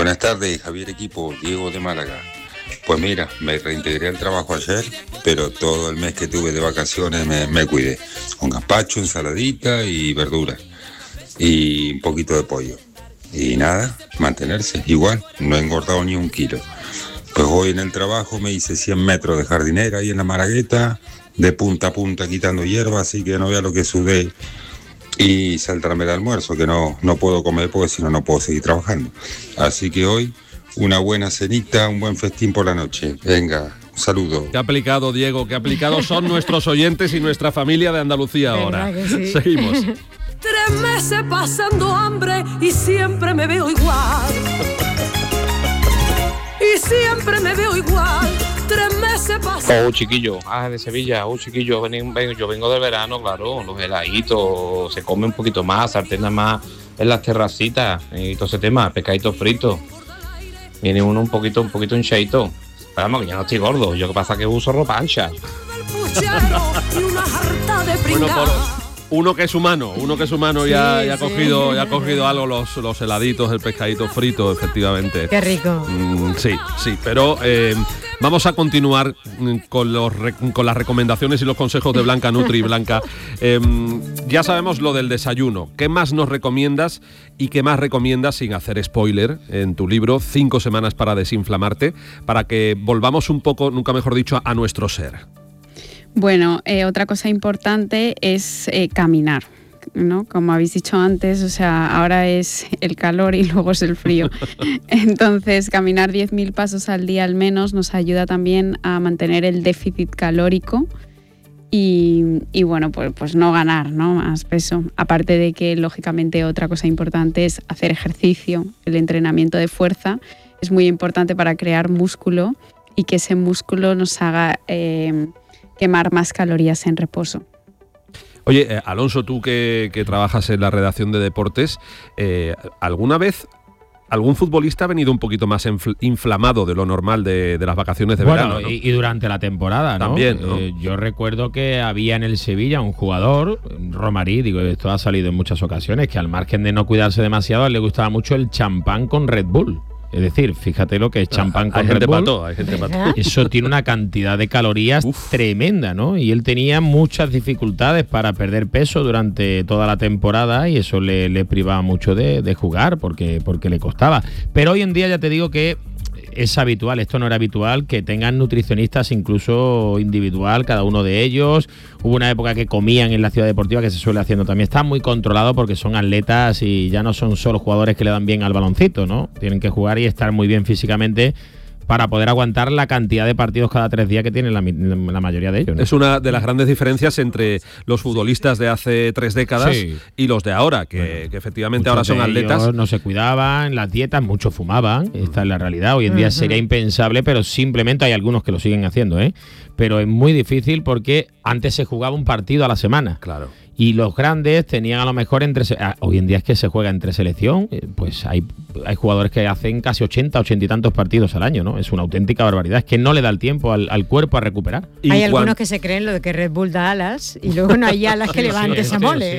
Buenas tardes, Javier Equipo, Diego de Málaga. Pues mira, me reintegré al trabajo ayer, pero todo el mes que tuve de vacaciones me cuidé. Con gazpacho, ensaladita y verduras. Y un poquito de pollo. Y nada, mantenerse igual, no he engordado ni 1 kilo. Pues hoy en el trabajo me hice 100 metros de jardinera ahí en la Maragueta, de punta a punta quitando hierba, así que no vea lo que sudé. Y saltarme el almuerzo, que no puedo comer porque si no, no puedo seguir trabajando. Así que hoy, una buena cenita, un buen festín por la noche. Venga, un saludo. Qué aplicado, Diego, qué aplicados son nuestros oyentes y nuestra familia de Andalucía ahora. Sí. Seguimos. 3 meses pasando hambre y siempre me veo igual. Y siempre me veo igual. 3 meses pasando. Chiquillo, de Sevilla, chiquillo, yo vengo del verano, claro, los heladitos, se come un poquito más, se alterna más en las terracitas y todo ese tema, pescadito frito. Viene uno un poquito hinchadito. Pero vamos, que ya no estoy gordo, yo que pasa que uso ropa ancha. Bueno, por uno que es humano ya ha cogido algo, los heladitos, el pescadito frito, efectivamente. Qué rico. Sí, pero vamos a continuar con las recomendaciones y los consejos de Blanca Nutri. Blanca, ya sabemos lo del desayuno. ¿Qué más nos recomiendas y qué más recomiendas, sin hacer spoiler, en tu libro 5 semanas para desinflamarte, para que volvamos un poco, nunca mejor dicho, a nuestro ser? Bueno, otra cosa importante es caminar, ¿no? Como habéis dicho antes, o sea, ahora es el calor y luego es el frío. Entonces, caminar 10.000 pasos al día al menos nos ayuda también a mantener el déficit calórico y bueno, pues no ganar, ¿no?, más peso. Aparte de que, lógicamente, otra cosa importante es hacer ejercicio. El entrenamiento de fuerza es muy importante para crear músculo y que ese músculo nos haga quemar más calorías en reposo. Oye, Alonso, tú que trabajas en la redacción de deportes, ¿alguna vez algún futbolista ha venido un poquito más inflamado de lo normal de las vacaciones de verano, ¿no? Y durante la temporada, ¿no? También, ¿no? Yo recuerdo que había en el Sevilla un jugador, Romarí, digo, esto ha salido en muchas ocasiones, que al margen de no cuidarse demasiado, le gustaba mucho el champán con Red Bull. Es decir, fíjate lo que es champán con Red Bull. Hay gente pató. Eso tiene una cantidad de calorías tremenda, ¿no? Y él tenía muchas dificultades para perder peso durante toda la temporada y eso le privaba mucho de jugar porque le costaba. Pero hoy en día ya te digo que es habitual, esto no era habitual, que tengan nutricionistas incluso individual, cada uno de ellos. Hubo una época que comían en la ciudad deportiva, que se suele haciendo también. Está muy controlado porque son atletas y ya no son solo jugadores que le dan bien al baloncito, ¿no? Tienen que jugar y estar muy bien físicamente para poder aguantar la cantidad de partidos cada 3 días que tienen la mayoría de ellos, ¿no? Es una de las grandes diferencias entre los futbolistas de hace 3 décadas y los de ahora, que efectivamente ahora son atletas. No se cuidaban, las dietas, muchos fumaban, esta es la realidad. Hoy en día sería impensable, pero simplemente hay algunos que lo siguen haciendo, pero es muy difícil porque antes se jugaba un partido a la semana. Claro. Y los grandes tenían a lo mejor hoy en día es que se juega entre selección, pues hay jugadores que hacen casi 80 y tantos partidos al año, ¿no? Es una auténtica barbaridad, es que no le da el tiempo al cuerpo a recuperar. Hay algunos que se creen lo de que Red Bull da alas y luego no hay alas que levanten esa mole.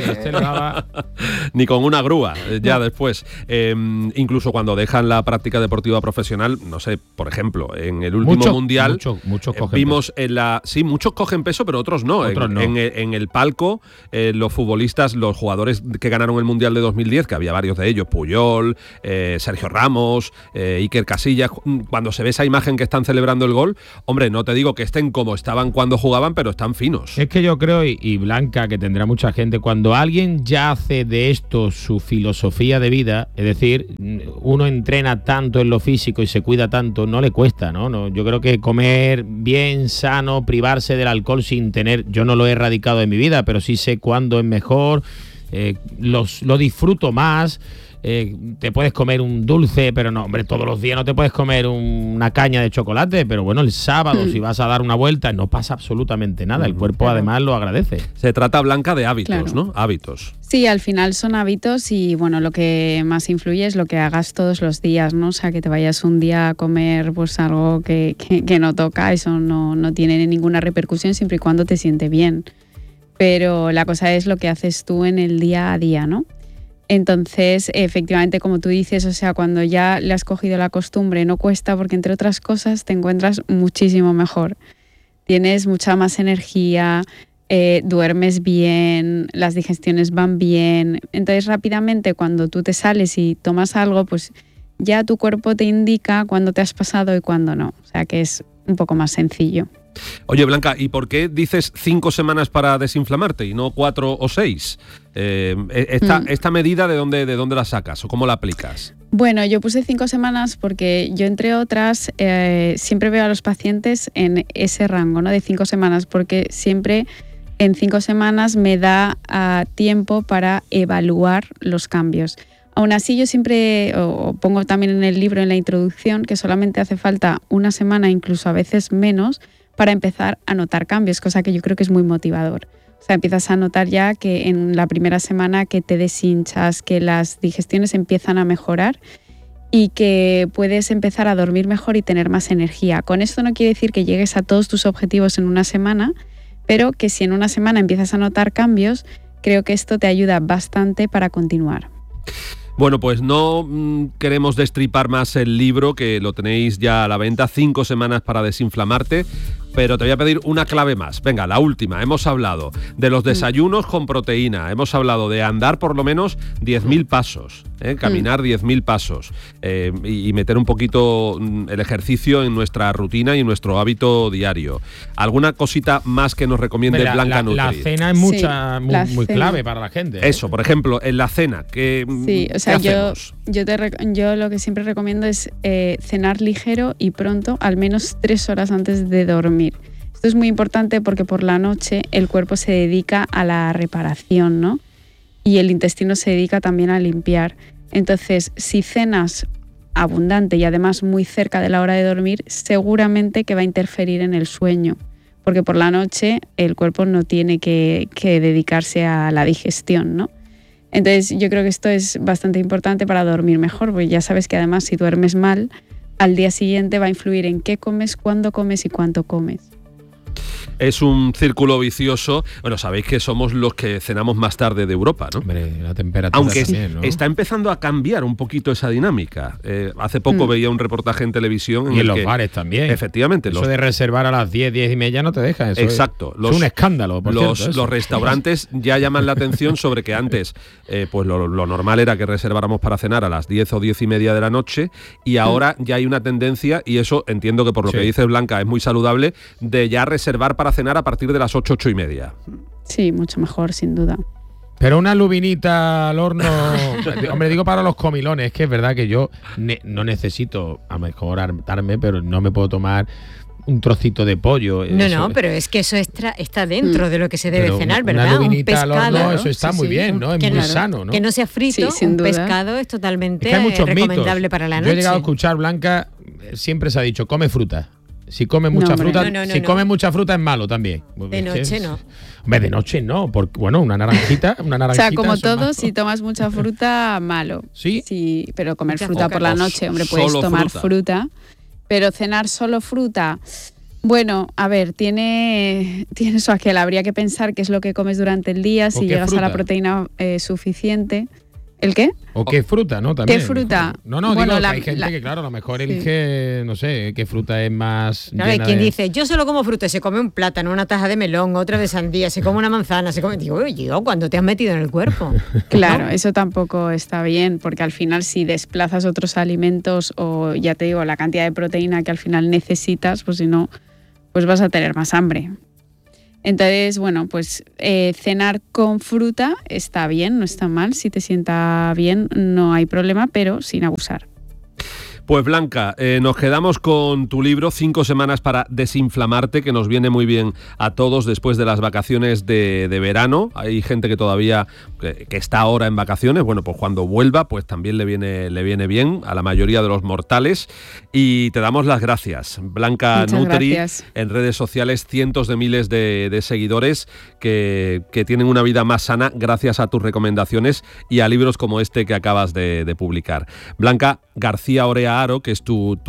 Ni con una grúa, ya después. Incluso cuando dejan la práctica deportiva profesional, no sé, por ejemplo, en el último mundial muchos cogen vimos peso. Muchos cogen peso, pero otros no. En el palco, los futbolistas, los jugadores que ganaron el Mundial de 2010, que había varios de ellos, Puyol, Sergio Ramos, Iker Casillas, cuando se ve esa imagen que están celebrando el gol, hombre, no te digo que estén como estaban cuando jugaban, pero están finos. Es que yo creo, y Blanca, que tendrá mucha gente, cuando alguien ya hace de esto su filosofía de vida, es decir, uno entrena tanto en lo físico y se cuida tanto, no le cuesta, ¿no? Yo creo que comer bien, sano, privarse del alcohol sin tener, yo no lo he erradicado de mi vida, pero sí sé cuándo es mejor, lo disfruto más. Te puedes comer un dulce, pero no, hombre, todos los días no te puedes comer una caña de chocolate, pero bueno, el sábado si vas a dar una vuelta no pasa absolutamente nada, el cuerpo además lo agradece. Se trata, Blanca, de hábitos, claro, ¿no? Hábitos. Sí, al final son hábitos y bueno, lo que más influye es lo que hagas todos los días, ¿no? O sea, que te vayas un día a comer pues algo que no toca, eso no tiene ninguna repercusión siempre y cuando te siente bien. Pero la cosa es lo que haces tú en el día a día, ¿no? Entonces, efectivamente, como tú dices, o sea, cuando ya le has cogido la costumbre no cuesta, porque entre otras cosas te encuentras muchísimo mejor. Tienes mucha más energía, duermes bien, las digestiones van bien. Entonces, rápidamente, cuando tú te sales y tomas algo, pues ya tu cuerpo te indica cuándo te has pasado y cuándo no. O sea, que es un poco más sencillo. Oye, Blanca, ¿y por qué dices 5 semanas para desinflamarte y no 4 o 6? ¿Esta medida de dónde la sacas o cómo la aplicas? Bueno, yo puse 5 semanas porque yo, entre otras, siempre veo a los pacientes en ese rango, ¿no? De 5 semanas, porque siempre en 5 semanas me da tiempo para evaluar los cambios. Aún así, yo siempre, o pongo también en el libro, en la introducción, que solamente hace falta una semana, incluso a veces menos, para empezar a notar cambios, cosa que yo creo que es muy motivador. O sea, empiezas a notar ya que en la primera semana que te deshinchas, que las digestiones empiezan a mejorar y que puedes empezar a dormir mejor y tener más energía. Con esto no quiere decir que llegues a todos tus objetivos en una semana, pero que si en una semana empiezas a notar cambios, creo que esto te ayuda bastante para continuar. Bueno, pues no queremos destripar más el libro, que lo tenéis ya a la venta, 5 semanas para desinflamarte, pero te voy a pedir una clave más. Venga, la última. Hemos hablado de los desayunos con proteína, hemos hablado de andar por lo menos 10.000 pasos, caminar 10.000 pasos y meter un poquito el ejercicio en nuestra rutina y en nuestro hábito diario. ¿Alguna cosita más que nos recomiende Blanca Nutri? La cena es muy clave para la gente. Eso, por ejemplo, en la cena, sí, o sea, yo lo que siempre recomiendo es cenar ligero y pronto, al menos 3 horas antes de dormir. Esto es muy importante porque por la noche el cuerpo se dedica a la reparación, ¿no? Y el intestino se dedica también a limpiar. Entonces, si cenas abundante y además muy cerca de la hora de dormir, seguramente que va a interferir en el sueño, porque por la noche el cuerpo no tiene que dedicarse a la digestión, ¿no? Entonces, yo creo que esto es bastante importante para dormir mejor, porque ya sabes que además si duermes mal, al día siguiente va a influir en qué comes, cuándo comes y cuánto comes. Es un círculo vicioso. Bueno, sabéis que somos los que cenamos más tarde de Europa, ¿no? Hombre, la temperatura aunque también, ¿no? Está empezando a cambiar un poquito esa dinámica. Hace poco veía un reportaje en televisión y en los bares también. Efectivamente. Eso de reservar a las 10, 10 y media no te deja. Eso exacto. Es un escándalo, por cierto, los restaurantes ya llaman la atención sobre que antes pues lo normal era que reserváramos para cenar a las 10 o 10 y media de la noche, y ahora ya hay una tendencia, y eso entiendo que por lo que dice Blanca es muy saludable, de ya reservar para cenar a partir de las 8, 8 y media. Sí, mucho mejor, sin duda. Pero una lubinita al horno, hombre, digo para los comilones, es que es verdad que yo no necesito, a lo mejor hartarme, pero no me puedo tomar un trocito de pollo. No, pero es que eso está dentro de lo que se debe cenar, ¿verdad? Una lubinita un pescado, al horno, eso está muy bien, ¿no? Es muy sano, ¿no? Que no sea frito, un pescado es totalmente recomendable mitos. para la noche. Yo he llegado a escuchar, Blanca, siempre se ha dicho, come fruta. Si come mucha fruta, come mucha fruta es malo también. De noche no. Hombre, de noche no, porque bueno, una naranjita. O sea, como todo, si tomas mucha fruta, malo. Sí, pero comer fruta por la noche, hombre, puedes tomar fruta. Pero cenar solo fruta, bueno, a ver, tiene su aquel. Habría que pensar qué es lo que comes durante el día, si llegas a la proteína suficiente. ¿El qué? ¿O qué fruta, no? También. ¿Qué fruta? No, bueno, digo que hay gente que, claro, a lo mejor elige, no sé, qué fruta es más... Claro, hay quien dice, yo solo como fruta, se come un plátano, una taja de melón, otra de sandía, se come una manzana, se come... Digo, oye, ¿cuándo te has metido en el cuerpo? Claro, eso tampoco está bien, porque al final si desplazas otros alimentos o, ya te digo, la cantidad de proteína que al final necesitas, pues si no, pues vas a tener más hambre. Entonces, bueno, pues cenar con fruta está bien, no está mal. Si te sienta bien, no hay problema, pero sin abusar. Pues Blanca, nos quedamos con tu libro 5 semanas para desinflamarte, que nos viene muy bien a todos después de las vacaciones de verano. Hay gente que todavía que está ahora en vacaciones. Bueno, pues cuando vuelva, pues también le viene bien a la mayoría de los mortales. Y te damos las gracias, Blanca Muchas Nutri. Gracias. En redes sociales, cientos de miles de seguidores que tienen una vida más sana gracias a tus recomendaciones y a libros como este que acabas de publicar. Blanca García Orea Aro, que es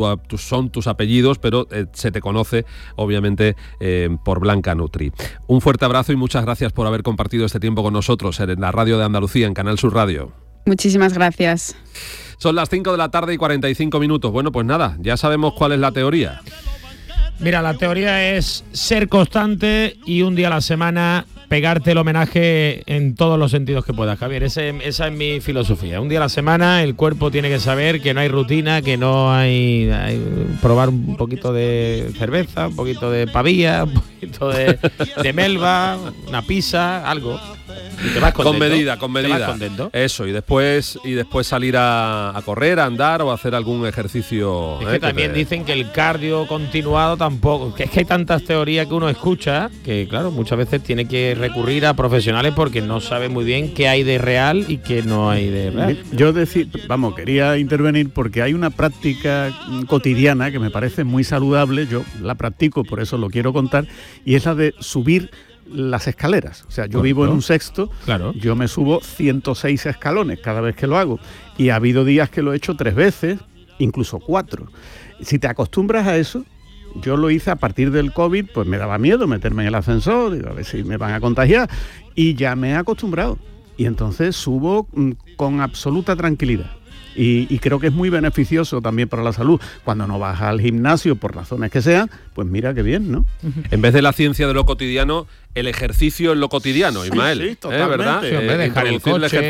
son tus apellidos, pero se te conoce obviamente por Blanca Nutri. Un fuerte abrazo y muchas gracias por haber compartido este tiempo con nosotros en la radio de Andalucía, en Canal Sur Radio. Muchísimas gracias. Son las 5 de la tarde y 45 minutos. Bueno, pues nada, ya sabemos cuál es la teoría. Mira, la teoría es ser constante y un día a la semana pegarte el homenaje en todos los sentidos que puedas, Javier. Esa es mi filosofía. Un día a la semana el cuerpo tiene que saber que no hay rutina, que no hay probar un poquito de cerveza, un poquito de pavía, un poquito de melva, una pizza, algo. Y te vas contento. Con medida. Te vas contento. Eso, y después salir a correr, a andar o a hacer algún ejercicio. Es que también dicen que el cardio continuado tampoco. Que es que hay tantas teorías que uno escucha que, claro, muchas veces tiene que recurrir a profesionales porque no sabe muy bien qué hay de real y qué no hay de real. Yo quería intervenir porque hay una práctica cotidiana que me parece muy saludable. Yo la practico, por eso lo quiero contar, y es la de subir las escaleras. O sea, yo vivo en un sexto, claro. Yo me subo 106 escalones cada vez que lo hago, y ha habido días que lo he hecho 3 veces, incluso 4. Si te acostumbras a eso, yo lo hice a partir del COVID, pues me daba miedo meterme en el ascensor, digo, a ver si me van a contagiar, y ya me he acostumbrado, y entonces subo con absoluta tranquilidad. Y creo que es muy beneficioso también para la salud. Cuando no vas al gimnasio por razones que sean, pues mira qué bien, ¿no? En vez de la ciencia de lo cotidiano, el ejercicio en lo cotidiano, Ismael. Sí, totalmente. ¿Verdad? Sí, hombre, dejar el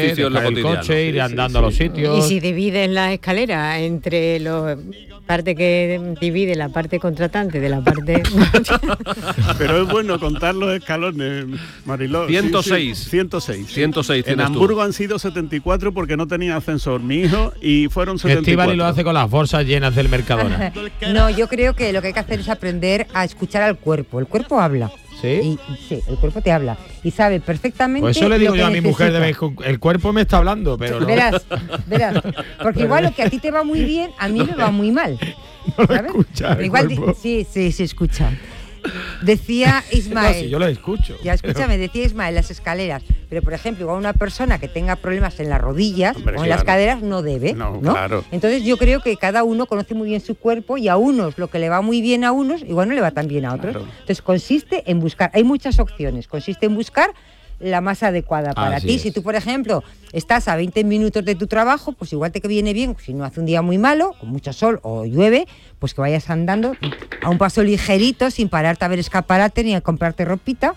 coche, ir andando a los sitios. Y si divides la escalera entre la parte que divide la parte contratante de la parte... Pero es bueno contar los escalones, Mariló. 106. Sí, 106. 106 En Hamburgo han sido 74 porque no tenía ascensor mi hijo y fueron 74. Estíbaliz lo hace con las bolsas llenas del Mercadona. No, yo creo que lo que hay que hacer es aprender a escuchar al cuerpo. El cuerpo habla. ¿Sí? Y, sí, el cuerpo te habla y sabe perfectamente. Pues eso le digo lo que yo a mi mujer de necesita. vez, el cuerpo me está hablando, pero no. Verás, porque igual lo que a ti te va muy bien, a mí me va muy mal. No lo ¿sabes? escucha el Igual cuerpo. sí, se escucha. Decía Ismael. No, si yo lo escucho. Ya escúchame, decía Ismael, las escaleras. Pero, por ejemplo, igual una persona que tenga problemas en las rodillas o en las caderas no debe, ¿no? Claro. Entonces yo creo que cada uno conoce muy bien su cuerpo y a unos lo que le va muy bien a unos, igual no le va tan bien a otros. Claro. Entonces consiste en buscar, hay muchas opciones, consiste en buscar la más adecuada para ti. Si tú, por ejemplo, estás a 20 minutos de tu trabajo, pues igual te viene bien, si no hace un día muy malo, con mucho sol o llueve, pues que vayas andando a un paso ligerito, sin pararte a ver escaparate ni a comprarte ropita,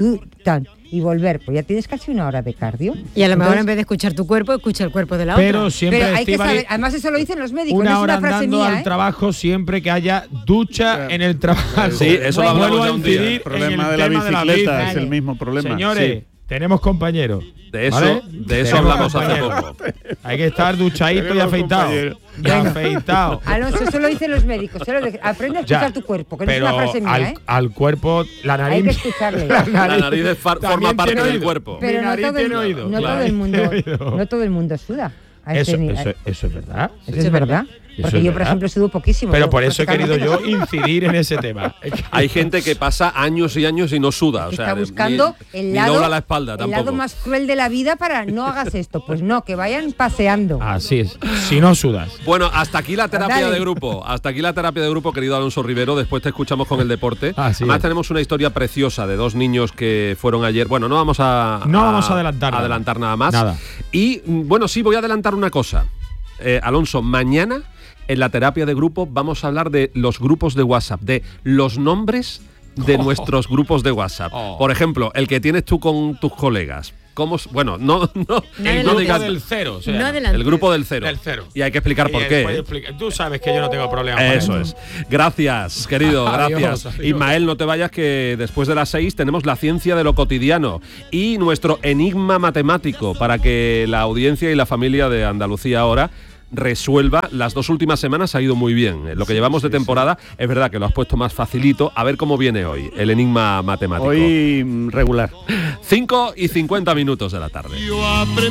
y volver, pues ya tienes casi 1 hora de cardio. Y a lo mejor en vez de escuchar tu cuerpo, escucha el cuerpo de la otra. Pero siempre Pero hay que saber, además eso lo dicen los médicos, una no es hora una frase andando mía, al trabajo siempre que haya ducha en el trabajo. Sí, eso lo hablamos ya un día. El problema de la bicicleta es el mismo problema. Señores, sí. Tenemos compañeros. De eso, ¿vale? de eso hablamos hace poco. Hay que estar duchadito y afeitado. Y afeitado. Alonso, eso lo dicen los médicos. Aprende a escuchar tu cuerpo, que no es una frase mía, al cuerpo, la nariz. Hay que escucharle. La nariz forma parte del cuerpo. Pero no todo el mundo suda. Eso es verdad. Eso es verdad. Porque yo, por ejemplo, sudo poquísimo. Pero por eso he querido yo incidir en ese tema. Hay gente que pasa años y años y no suda. O sea, está buscando el lado más cruel de la vida para no hagas esto. Pues no, que vayan paseando. Así es, si no sudas. Bueno, hasta aquí la terapia de grupo. Hasta aquí la terapia de grupo, querido Alonso Rivero. Después te escuchamos con el deporte. Además tenemos una historia preciosa de 2 niños que fueron ayer. Bueno, no vamos a adelantar nada más. Nada. Y bueno, sí, voy a adelantar una cosa. Alonso, mañana en la terapia de grupo vamos a hablar de los grupos de WhatsApp, de los nombres de nuestros grupos de WhatsApp. Por ejemplo, el que tienes tú con tus colegas. Bueno, el grupo del cero. O sea, el grupo del cero. Y hay que explicar por qué. Tú sabes que yo no tengo problema. Eso es. Gracias, querido, gracias. Adiós. Ismael, no te vayas, que después de las 6 tenemos la ciencia de lo cotidiano y nuestro enigma matemático para que la audiencia y la familia de Andalucía ahora resuelva. Las 2 últimas semanas ha ido muy bien. Lo que llevamos de temporada es verdad que lo has puesto más facilito. A ver cómo viene hoy el enigma matemático. Hoy regular. 5:50 de la tarde.